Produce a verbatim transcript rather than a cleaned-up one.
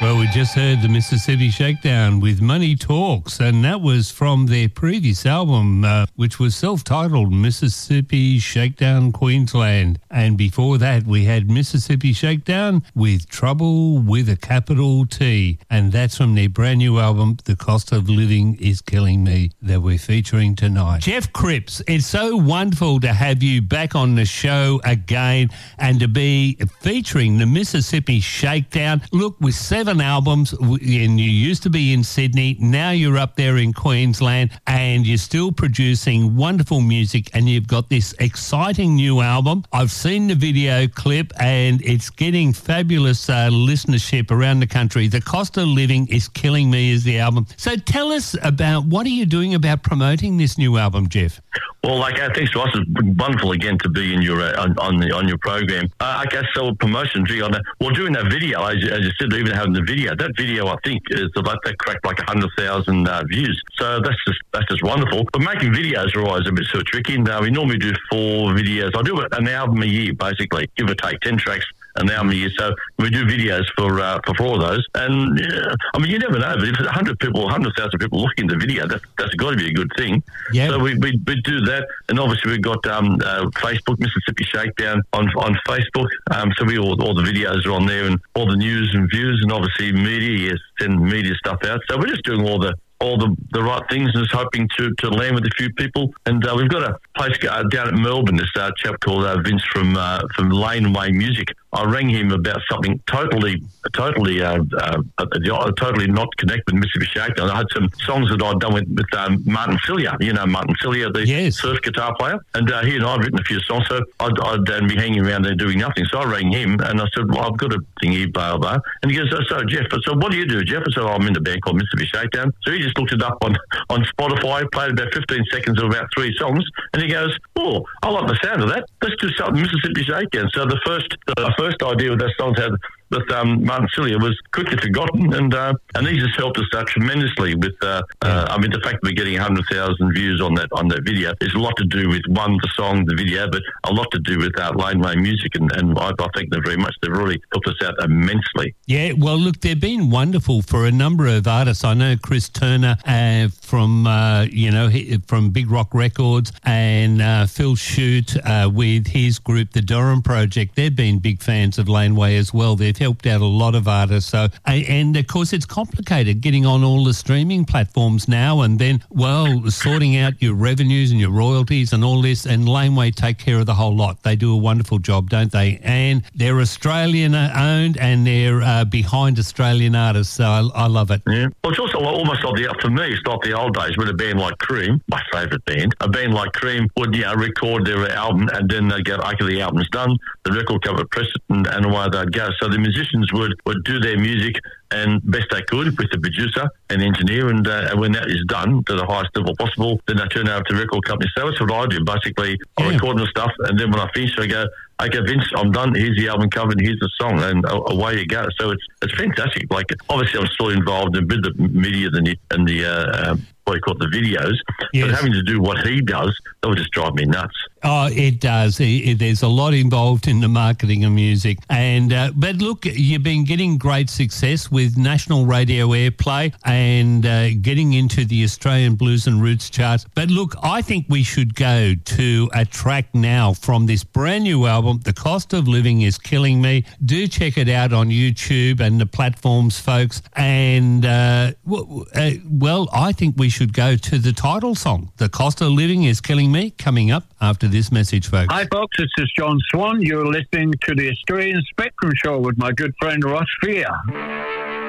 Well, we just heard the Mississippi Shakedown with Money Talks, and that was from their previous album, uh, which was self-titled Mississippi Shakedown Queensland. And before that, we had Mississippi Shakedown with Trouble with a capital T. And that's from their brand new album, The Cost of Living is Killing Me, that we're featuring tonight. Jeff Cripps, it's so wonderful to have you back on the show again and to be featuring the Mississippi Shakedown. Look, with seven albums, and you used to be in Sydney, now you're up there in Queensland, and you're still producing wonderful music, and you've got this exciting new album. I've seen the video clip, and it's getting fabulous uh, listenership around the country. The Cost of Living is Killing Me is the album. So tell us about, what are you doing about promoting this new album, Jeff? Well, like, uh, thanks to us. It's wonderful again to be in your uh, on on, the, on your program. Uh, I guess so. Promotion, gee, on that. Well, doing that video, as, as you said, even having the video, that video I think is about that cracked like a hundred thousand uh, views. So that's just that's just wonderful. But making videos are always a bit sort of tricky. And uh, we normally do four videos. I do an album a year, basically, give or take ten tracks. An album a year, so we do videos for uh, for four of those. And uh, I mean, you never know, but if a hundred people, hundred thousand people looking at the video, that, that's got to be a good thing. Yeah. So we, we we do that, and obviously we've got um, uh, Facebook, Mississippi Shakedown on on Facebook. Um, so we all all the videos are on there, and all the news and views, and obviously media, yes, send media stuff out. So we're just doing all the. all the, the right things, and just hoping to, to land with a few people. And uh, we've got a place uh, down at Melbourne, this uh, chap called uh, Vince from uh, from Laneway Music. I rang him about something totally, totally, uh, uh, uh, totally not connected with Mississippi Shakedown. I had some songs that I'd done with, with um, Martin Cilia. You know Martin Cilia, the yes. surf guitar player, and uh, he and I had written a few songs. So I'd, I'd uh, be hanging around there doing nothing. So I rang him, and I said, "Well, I've got a thingy, blah blah." And he goes, "So, so Jeff, I said, what do you do, Jeff?" I said, oh, "I'm in a band called Mississippi Shakedown." So he just looked it up on, on Spotify, played about fifteen seconds of about three songs, and he goes, "Oh, I like the sound of that. Let's do something Mississippi Shakedown." So the first the first idea of that song had with um, Martin Cilia was quickly forgotten, and uh, and he's just helped us uh, tremendously with. Uh, uh, I mean, the fact that we're getting one hundred thousand views on that on that video is a lot to do with one the song, the video, but a lot to do with uh, Laneway Music, and, and I, I thank them very much. They've really helped us out immensely. Yeah, well, look, they've been wonderful for a number of artists. I know Chris Turner uh, from uh, you know from Big Rock Records, and uh, Phil Shute uh, with his group, the Durham Project. They've been big fans of Laneway as well. They've helped out a lot of artists. So, and of course, it's complicated getting on all the streaming platforms now, and then, well, sorting out your revenues and your royalties and all this. And Laneway take care of the whole lot. They do a wonderful job, don't they? And they're Australian owned, and they're uh, behind Australian artists. So I, I love it. Yeah. Well, it's also almost like the for me. It's like the old days when a band like Cream, my favourite band, a band like Cream would you know record their album, and then they go, okay, the album's done, the record cover press it, and, and away they'd go. So the musicians would, would do their music and best they could with the producer and engineer, and uh, when that is done to the highest level possible, then they turn over to the record company. So that's what I do. Basically, I yeah. record the stuff, and then when I finish, I go, okay, Vince, I'm done. Here's the album cover, and here's the song, and away you go. So it's it's fantastic. Like, obviously, I'm still involved in a bit of the media and the, and the uh, um, what do you call it, the videos, yes. But having to do what he does, that would just drive me nuts. Oh, it does. It, it, there's a lot involved in the marketing of music. And uh, but look, you've been getting great success with national radio airplay and uh, getting into the Australian Blues and Roots charts. But look, I think we should go to a track now from this brand new album, The Cost of Living is Killing Me. Do check it out on YouTube and the platforms, folks. And, uh, w- uh, well, I think we should go to the title song, The Cost of Living is Killing Me, coming up after this message, folks. Hi, folks. This is John Swan. You're listening to the Australian Spectrum Show with my good friend Ross Fear.